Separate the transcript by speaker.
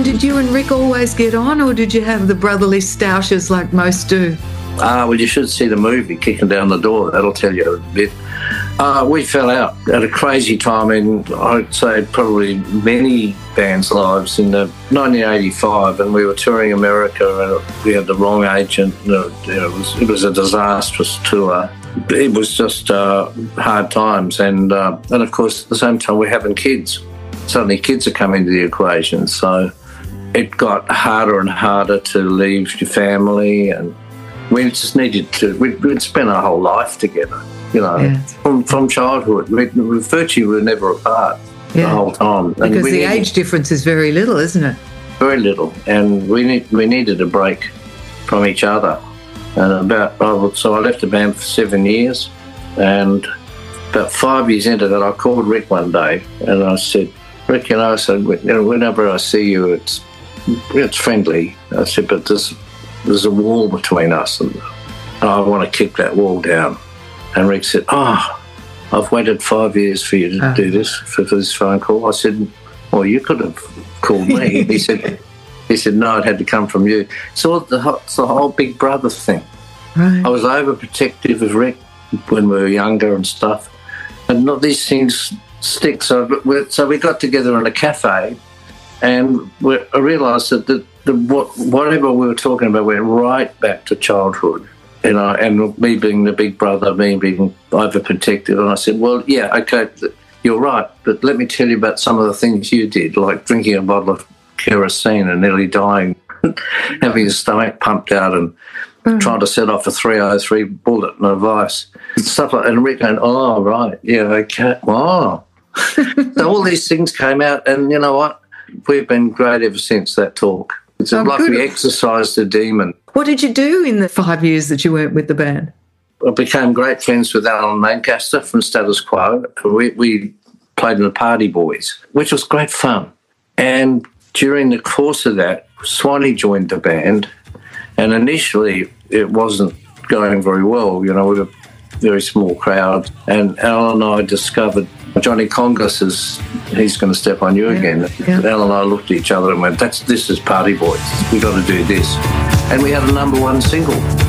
Speaker 1: did you and Rick always get on, or did you have the brotherly stoushes like most do?
Speaker 2: Well, you should see the movie, Kicking Down the Door. That'll tell you a bit. We fell out at a crazy time in, I'd say, probably many bands' lives in 1985, and we were touring America, and we had the wrong agent. It was a disastrous tour. It was just hard times, and of course, at the same time, we're having kids. Suddenly, kids are coming into the equation, so it got harder and harder to leave your family, and we just needed to. We'd spent our whole life together. From childhood. We virtually were never apart the whole time.
Speaker 1: Because the age difference is very little, isn't it?
Speaker 2: Very little. And we needed a break from each other. And so I left the band for 7 years. And about 5 years into that, I called Rick one day and I said, Rick, I said, whenever I see you, it's friendly. I said, but there's a wall between us and I want to kick that wall down. And Rick said, I've waited 5 years for you to do this, for this phone call. I said, well, you could have called me. He said, no, it had to come from you. So it's the whole big brother thing.
Speaker 1: Right.
Speaker 2: I was overprotective of Rick when we were younger and stuff. And not these things stick. So we got together in a cafe, and I realised that whatever we were talking about went right back to childhood. And me being the big brother, me being overprotective. And I said, well, yeah, okay, you're right, but let me tell you about some of the things you did, like drinking a bottle of kerosene and nearly dying, having your stomach pumped out and trying to set off a 303 bullet and a vice. Stuff like that. And Rick going, oh, right, yeah, okay, wow. So all these things came out, and you know what? We've been great ever since that talk. It's like we exercised the demon.
Speaker 1: What did you do in the 5 years that you weren't with the band?
Speaker 2: I became great friends with Alan Lancaster from Status Quo. We played in the Party Boys, which was great fun. And during the course of that, Swanee joined the band, and initially it wasn't going very well. We were a very small crowd, and Alan and I discovered Johnny Congas he's going to step on you again. Yeah. Alan and I looked at each other and went, this is Party Boys. We've got to do this. And we had a #1 single.